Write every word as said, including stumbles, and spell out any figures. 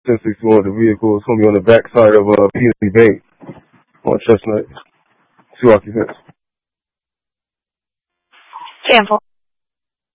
ten sixty-one, the vehicle is going to be on the back side of uh, Peasley Bank on Chestnut. Two occupants. ten four.